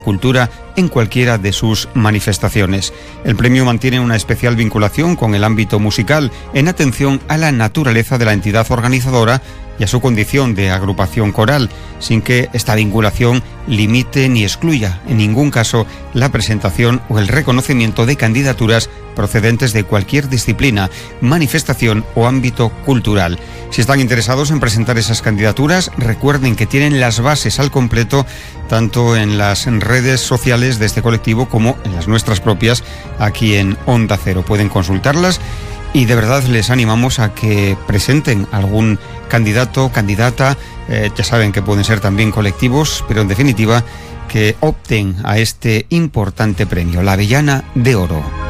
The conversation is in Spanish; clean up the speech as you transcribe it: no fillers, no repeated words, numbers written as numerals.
cultura en cualquiera de sus manifestaciones. El premio mantiene una especial vinculación con el ámbito musical en atención a la naturaleza de la entidad organizadora y a su condición de agrupación coral, sin que esta vinculación limite ni excluya en ningún caso la presentación o el reconocimiento de candidaturas procedentes de cualquier disciplina, manifestación o ámbito cultural. Si están interesados en presentar esas candidaturas, recuerden que tienen las bases al completo tanto en las redes sociales de este colectivo como en las nuestras propias aquí en Onda Cero. Pueden consultarlas y de verdad les animamos a que presenten algún candidato, candidata, ya saben que pueden ser también colectivos, pero en definitiva que opten a este importante premio, la Avellana de Oro.